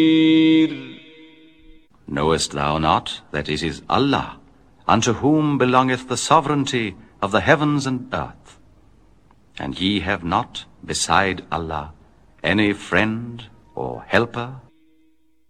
Knowest thou not that it is Allah, unto whom belongeth the sovereignty of the heavens and earth? And ye have not, beside Allah, any friend or helper